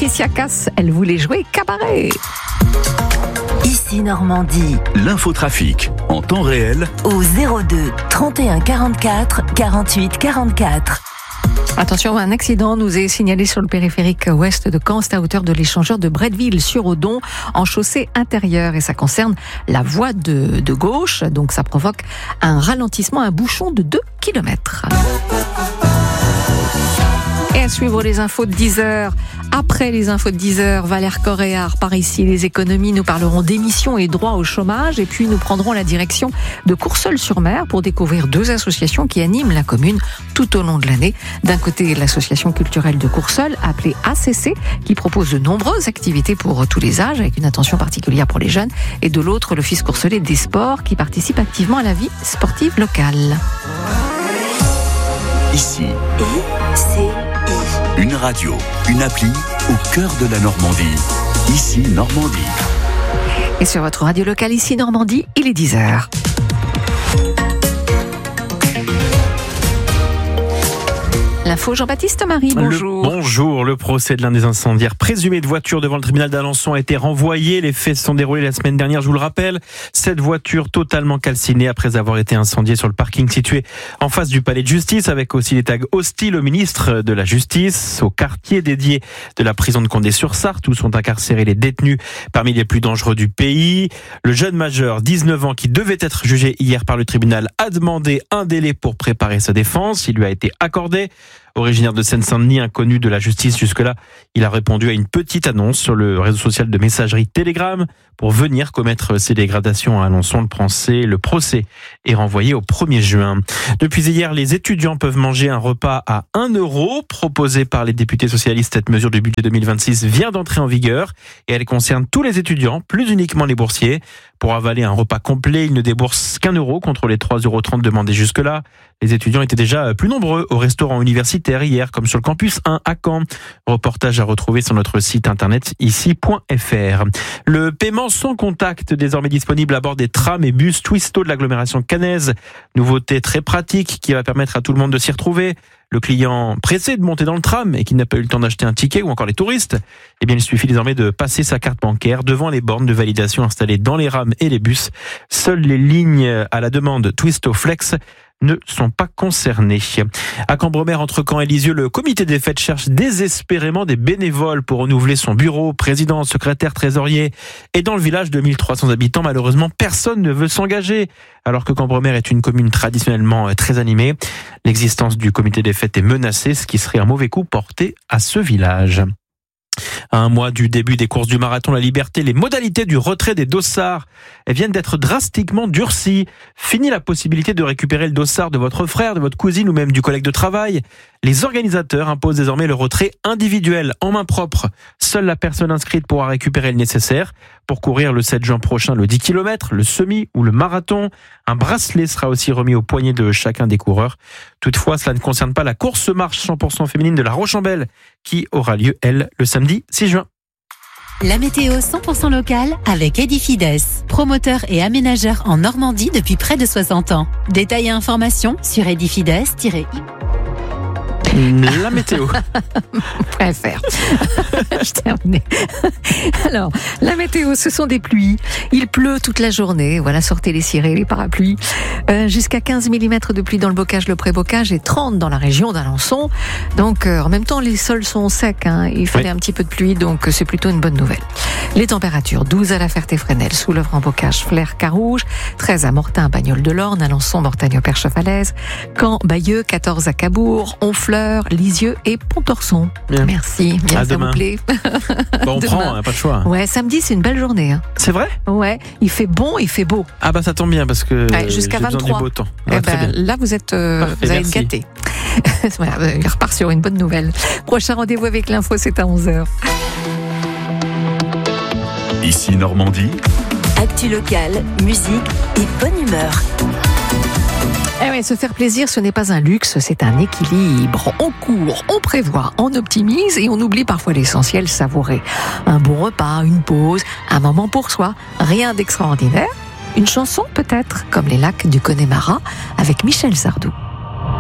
Patricia Cass, elle voulait jouer cabaret. Ici Normandie. L'infotrafic en temps réel Au 02 31 44 48 44. Attention, un accident nous est signalé sur le périphérique ouest de Caen, à hauteur de l'échangeur de Bretteville-sur-Odon, en chaussée intérieure. Et ça concerne la voie de gauche, donc ça provoque un ralentissement, un bouchon de 2 km. Et à suivre les infos de 10h. Après les infos de 10h, Valère Coréard par ici, les économies, nous parlerons d'émissions et droits au chômage. Et puis nous prendrons la direction de Courseulles-sur-Mer pour découvrir 2 associations qui animent la commune tout au long de l'année. D'un côté, l'association culturelle de Courseulles, appelée ACC, qui propose de nombreuses activités pour tous les âges, avec une attention particulière pour les jeunes. Et de l'autre, l'Office courselais des sports, qui participe activement à la vie sportive locale. ici. ICI. Une radio, une appli au cœur de la Normandie. Ici Normandie. Et sur votre radio locale ici Normandie, il est 10h. L'info, Jean-Baptiste Marie, bonjour. Bonjour, le procès de l'un des incendiaires présumés de voiture devant le tribunal d'Alençon a été renvoyé. Les faits se sont déroulés la semaine dernière, je vous le rappelle. Cette voiture totalement calcinée après avoir été incendiée sur le parking situé en face du palais de justice, avec aussi des tags hostiles au ministre de la Justice, au quartier dédié de la prison de Condé-sur-Sarthe, où sont incarcérés les détenus parmi les plus dangereux du pays. Le jeune majeur, 19 ans, qui devait être jugé hier par le tribunal, a demandé un délai pour préparer sa défense. Il lui a été accordé. Originaire de Seine-Saint-Denis, inconnu de la justice jusque-là, il a répondu à une petite annonce sur le réseau social de messagerie Telegram pour venir commettre ses dégradations à Alençon. Le procès est renvoyé au 1er juin. Depuis hier, les étudiants peuvent manger un repas à 1 € proposé par les députés socialistes. Cette mesure du budget 2026 vient d'entrer en vigueur et elle concerne tous les étudiants, plus uniquement les boursiers. Pour avaler un repas complet, ils ne déboursent qu'1 € contre les 3,30 € demandés jusque-là. Les étudiants étaient déjà plus nombreux au restaurant universitaire hier, comme sur le campus 1 à Caen. Reportage à retrouver sur notre site internet ici.fr. Le paiement sans contact, désormais disponible à bord des trams et bus Twisto de l'agglomération caennaise. Nouveauté très pratique qui va permettre à tout le monde de s'y retrouver. Le client pressé de monter dans le tram et qui n'a pas eu le temps d'acheter un ticket, ou encore les touristes, eh bien, il suffit désormais de passer sa carte bancaire devant les bornes de validation installées dans les rames et les bus. Seules les lignes à la demande Twisto Flex ne sont pas concernés. À Cambremer, entre Caen et Lisieux, le comité des fêtes cherche désespérément des bénévoles pour renouveler son bureau, président, secrétaire, trésorier. Et dans le village de 1300 habitants, malheureusement, personne ne veut s'engager. Alors que Cambremer est une commune traditionnellement très animée, l'existence du comité des fêtes est menacée, ce qui serait un mauvais coup porté à ce village. À 1 mois du début des courses du marathon La Liberté, les modalités du retrait des dossards viennent d'être drastiquement durcies. Fini la possibilité de récupérer le dossard de votre frère, de votre cousine ou même du collègue de travail. Les organisateurs imposent désormais le retrait individuel en main propre. Seule la personne inscrite pourra récupérer le nécessaire pour courir le 7 juin prochain le 10 km, le semi ou le marathon. Un bracelet sera aussi remis au poignet de chacun des coureurs. Toutefois, cela ne concerne pas la course-marche 100% féminine de La Roche-en-Belle qui aura lieu, elle, le samedi 6 juin. La météo 100% locale avec Edifides, promoteur et aménageur en Normandie depuis près de 60 ans. Détails et informations sur edifides-i. La météo. Préfère. Je termine. Alors, la météo, ce sont des pluies. Il pleut toute la journée. Voilà, sortez les cirés, les parapluies. Jusqu'à 15 mm de pluie dans le bocage, le pré-bocage et 30 dans la région d'Alençon. Donc, en même temps, les sols sont secs. Il fallait un petit peu de pluie, donc c'est plutôt une bonne nouvelle. Les températures, 12 à La Ferté-Fresnel, Soulèvre en bocage, Flers, Carouge, 13 à Mortain, Bagnoles de l'Orne, Alençon, Mortagne, Perche-Falaise, Caen, Bayeux, 14 à Cabourg, Honfleur, Lisieux et Pontorson. Bien. Merci. Bien, à ça demain. vous plaît. Bon, on prend, pas de choix. Ouais, samedi, c'est une belle journée. C'est vrai ? Ouais, il fait bon, il fait beau. Ah bah ça tombe bien parce que jusqu'à j'ai besoin 23. du beau temps. Là, vous êtes, Parfait, vous allez être merci. gâtés. Voilà, il repart sur une bonne nouvelle. Prochain rendez-vous avec l'info, c'est à 11h. Ici Normandie. Actu locale, musique et bonne humeur. Eh ouais, se faire plaisir, ce n'est pas un luxe, c'est un équilibre. On court, on prévoit, on optimise et on oublie parfois l'essentiel, savourer. Un bon repas, une pause, un moment pour soi. Rien d'extraordinaire. Une chanson peut-être, comme Les Lacs du Connemara avec Michel Sardou.